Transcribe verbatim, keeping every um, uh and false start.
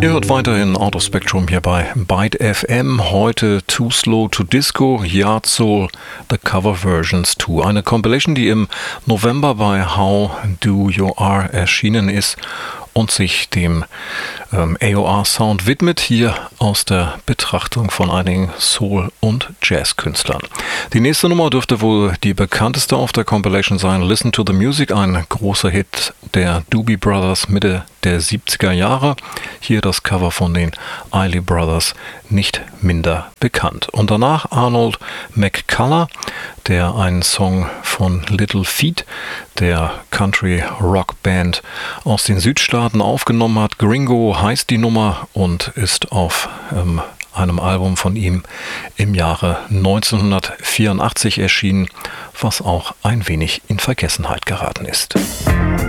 Ihr hört weiterhin Out of Spectrum hier bei Byte F M. Heute Too Slow to Disco, Yard Soul, The Cover Versions zwei. Eine Compilation, die im November bei How Do You Are erschienen ist und sich dem ähm, A O R-Sound widmet, hier aus der Betrachtung von einigen Soul- und Jazz-Künstlern. Die nächste Nummer dürfte wohl die bekannteste auf der Compilation sein, Listen to the Music, ein großer Hit der Doobie Brothers Mitte der siebziger Jahre. Hier das Cover von den Isley Brothers, nicht minder bekannt. Und danach Arnold McCullough, der einen Song von Little Feat, der Country-Rock-Band aus den Südstaaten, aufgenommen hat. Gringo heißt die Nummer und ist auf ähm, einem Album von ihm im Jahre neunzehnhundertvierundachtzig erschienen, was auch ein wenig in Vergessenheit geraten ist.